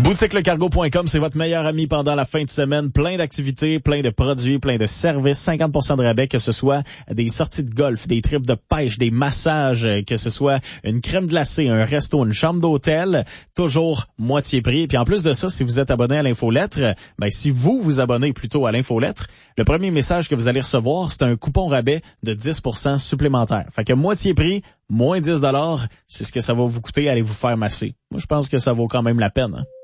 BoutiqueLeCargo.com, c'est votre meilleur ami pendant la fin de semaine. Plein d'activités, plein de produits, plein de services, 50% de rabais, que ce soit des sorties de golf, des trips de pêche, des massages, que ce soit une crème glacée, un resto, une chambre d'hôtel, toujours moitié prix. Puis en plus de ça, si vous êtes abonné à l'infolettre, si vous vous abonnez plutôt à l'infolettre, le premier message que vous allez recevoir, c'est un coupon rabais de 10% supplémentaire. Fait que moitié prix, moins $10, c'est ce que ça va vous coûter, allez vous faire masser. Moi, je pense que ça vaut quand même la peine, hein?